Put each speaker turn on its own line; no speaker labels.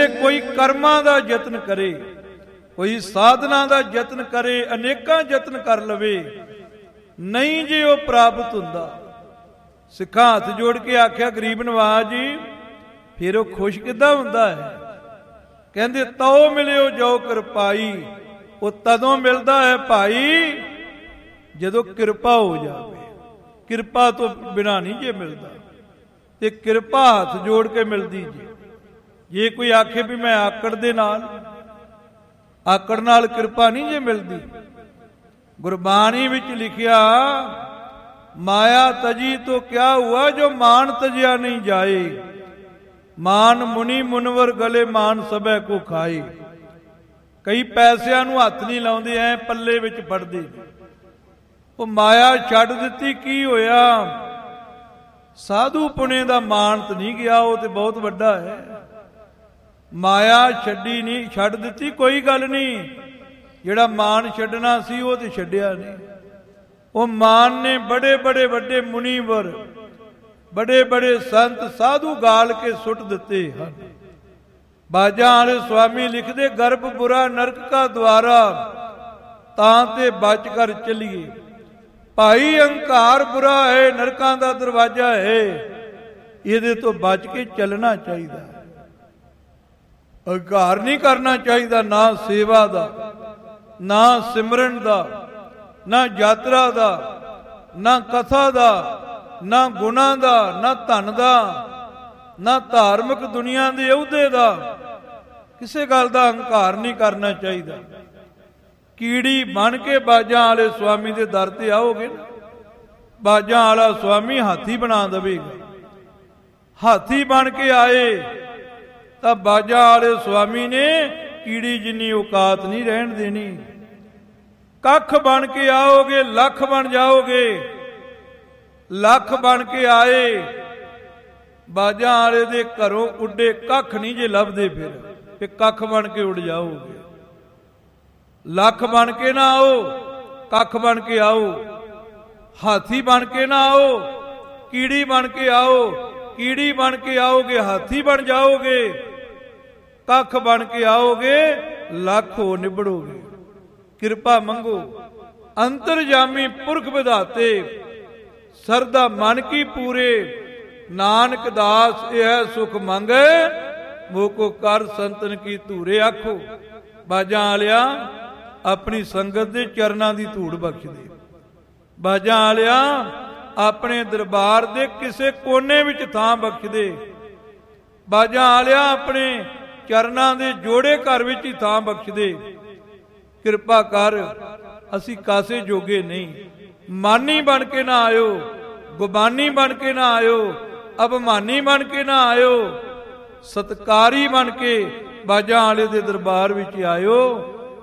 ਐਸੇ ਕੋਈ ਕਰਮਾਂ ਦਾ ਯਤਨ ਕਰੇ, ਕੋਈ ਸਾਧਨਾ ਦਾ ਯਤਨ ਕਰੇ, ਅਨੇਕਾਂ ਯਤਨ ਕਰ ਲਵੇ, ਨਹੀਂ ਜੇ ਉਹ ਪ੍ਰਾਪਤ ਹੁੰਦਾ। ਸਿੱਖਾਂ ਹੱਥ ਜੋੜ ਕੇ ਆਖਿਆ, ਗਰੀਬ ਨਵਾਜ਼ ਜੀ, ਫਿਰ ਉਹ ਖੁਸ਼ ਕਿੱਦਾਂ ਹੁੰਦਾ ਹੈ? ਕਹਿੰਦੇ ਤਉ ਮਿਲਿਓ ਜੋ ਕਿਰਪਾਈ। ਉਹ ਤਦੋਂ ਮਿਲਦਾ ਹੈ ਭਾਈ ਜਦੋਂ ਕਿਰਪਾ ਹੋ ਜਾਵੇ। ਕਿਰਪਾ ਤੋਂ ਬਿਨਾਂ ਨਹੀਂ ਜੇ ਮਿਲਦਾ, ਤੇ ਕਿਰਪਾ ਹੱਥ ਜੋੜ ਕੇ ਮਿਲਦੀ ਜੀ। ਜੇ ਕੋਈ ਆਖੇ ਵੀ ਮੈਂ ਆਕੜ ਦੇ ਨਾਲ, ਆਕੜ ਨਾਲ ਕਿਰਪਾ ਨਹੀਂ ਜੇ ਮਿਲਦੀ। ਗੁਰਬਾਣੀ ਵਿੱਚ ਲਿਖਿਆ, ਮਾਇਆ ਤਜੀ ਤੋ ਕਿਆ ਹੁਆ ਜੋ ਮਾਨ ਤਜਿਆ ਨਹੀਂ ਜਾਏ, ਮਾਨ ਮੁਨੀ ਮੁਨਵਰ ਗਲੇ ਮਾਨ ਸਭੈ ਕੋ ਖਾਏ। ਕਈ ਪੈਸਿਆਂ ਨੂੰ ਹੱਥ ਨਹੀਂ ਲਾਉਂਦੇ, ਐ ਪੱਲੇ ਵਿੱਚ ਫੜਦੇ। ਉਹ ਮਾਇਆ ਛੱਡ ਦਿੱਤੀ, ਕੀ ਹੋਇਆ? ਸਾਧੂ ਪੁਣੇ ਦਾ ਮਾਨ ਤਾਂ ਨਹੀਂ ਗਿਆ, ਉਹ ਤੇ ਬਹੁਤ ਵੱਡਾ ਹੈ। ਮਾਇਆ ਛੱਡੀ ਨਹੀਂ, ਛੱਡ ਦਿੱਤੀ, ਕੋਈ ਗੱਲ ਨਹੀਂ। ਜਿਹੜਾ ਮਾਨ ਛੱਡਣਾ ਸੀ ਉਹ ਤੇ ਛੱਡਿਆ ਨਹੀਂ। ਉਹ ਮਾਨ ਨੇ ਬੜੇ ਬੜੇ ਵੱਡੇ ਮੁਨੀਵਰ, ਬੜੇ ਬੜੇ ਸੰਤ ਸਾਧੂ ਗਾਲ ਕੇ ਸੁੱਟ ਦਿੱਤੇ ਹਨ। ਬਾਜਾਂ ਵਾਲੇ ਸੁਆਮੀ ਲਿਖਦੇ, ਗਰਭ ਬੁਰਾ ਨਰਕ ਕਾ ਦਵਾਰਾ, ਤਾਂ ਤੇ ਬਚ ਕਰ ਚਲੀਏ। ਭਾਈ ਅਹੰਕਾਰ ਬੁਰਾ ਹੈ, ਨਰਕਾਂ ਦਾ ਦਰਵਾਜ਼ਾ ਹੈ, ਇਹਦੇ ਤੋਂ ਬਚ ਕੇ ਚੱਲਣਾ ਚਾਹੀਦਾ। ਅਹੰਕਾਰ ਨਹੀਂ ਕਰਨਾ ਚਾਹੀਦਾ, ਨਾ ਸੇਵਾ ਦਾ, ਨਾ ਸਿਮਰਨ ਦਾ, ਨਾ ਯਾਤਰਾ ਦਾ, ਨਾ ਕਥਾ ਦਾ, ਨਾ ਗੁਣਾਂ ਦਾ, ਨਾ ਧਨ ਦਾ, ਨਾ ਧਾਰਮਿਕ ਦੁਨੀਆ ਦੇ ਅਹੁਦੇ ਦਾ। ਕਿਸੇ ਗੱਲ ਦਾ ਅਹੰਕਾਰ ਨਹੀਂ ਕਰਨਾ ਚਾਹੀਦਾ। ਕੀੜੀ ਬਣ ਕੇ ਬਾਜਾਂ ਵਾਲੇ ਸੁਆਮੀ ਦੇ ਦਰ ਤੇ ਆਓਗੇ, ਬਾਜਾਂ ਵਾਲਾ ਸੁਆਮੀ ਹਾਥੀ ਬਣਾ ਦੇਵੇਗਾ। ਹਾਥੀ ਬਣ ਕੇ ਆਏ ਤਾਂ ਬਾਜਾਂ ਵਾਲੇ ਸੁਆਮੀ ਨੇ ਕੀੜੀ ਜਿੰਨੀ ਔਕਾਤ ਨਹੀਂ ਰਹਿਣ ਦੇਣੀ। ਕੱਖ ਬਣ ਕੇ ਆਓਗੇ, ਲੱਖ ਬਣ ਜਾਓਗੇ। ਲੱਖ ਬਣ ਕੇ ਆਏ, ਬਾਜਾਂ ਵਾਲੇ ਦੇ ਘਰੋਂ ਉੱਡੇ ਕੱਖ ਨਹੀਂ ਜੇ ਲੱਭਦੇ, ਫਿਰ ਕੱਖ ਬਣ ਕੇ ਉੱਡ ਜਾਓਗੇ। ਲੱਖ ਬਣ ਕੇ ਨਾ ਆਓ, ਕੱਖ ਬਣ ਕੇ ਆਓ। ਹਾਥੀ ਬਣ ਕੇ ਨਾ ਆਓ, ਕੀੜੀ ਬਣ ਕੇ ਆਓ। ਕੀੜੀ ਬਣ ਕੇ ਆਓਗੇ, ਹਾਥੀ ਬਣ ਜਾਓਗੇ। ਕੱਖ ਬਣ ਕੇ ਆਓਗੇ, ਲੱਖ ਹੋ ਨਿਬੜੋਗੇ। ਕਿਰਪਾ ਮੰਗੋ, ਅੰਤਰਜਾਮੀ ਪੁਰਖ ਵਿਧਾਤੇ, ਸਰਦਾ ਮਨ ਕੀ ਪੂਰੇ। ਨਾਨਕ ਦਾਸ ਇਹ ਸੁਖ ਮੰਗੇ, ਮੋਕੋ ਕਰ ਸੰਤਨ ਕੀ ਧੂਰੇ। ਆਖੋ ਬਾਜਾਂ ਵਾਲਿਆ, ਆਪਣੀ ਸੰਗਤ ਦੇ ਚਰਨਾਂ ਦੀ ਧੂੜ ਬਖਸ਼ ਦੇ। ਬਾਜਾਂ ਵਾਲਿਆ, ਆਪਣੇ ਦਰਬਾਰ ਦੇ ਕਿਸੇ ਕੋਨੇ ਵਿੱਚ ਥਾਂ ਬਖਸ਼ ਦੇ। ਬਾਜਾਂ ਵਾਲਿਆ, ਆਪਣੇ ਚਰਨਾਂ ਦੇ ਜੋੜੇ ਘਰ ਵਿੱਚ ਹੀ ਥਾਂ ਬਖਸ਼ ਦੇ। ਕਿਰਪਾ ਕਰ, ਅਸੀਂ ਕਾਸੇ ਜੋਗੇ ਨਹੀਂ। ਮਾਨੀ ਬਣ ਕੇ ਨਾ ਆਇਓ, ਗੁਬਾਨੀ ਬਣ ਕੇ ਨਾ ਆਇਓ, ਅਭਿਮਾਨੀ ਬਣ ਕੇ ਨਾ ਆਇਓ। ਸਤਕਾਰੀ ਬਣ ਕੇ ਬਾਜਾਂ ਵਾਲੇ ਦੇ ਦਰਬਾਰ ਵਿੱਚ ਆਇਓ।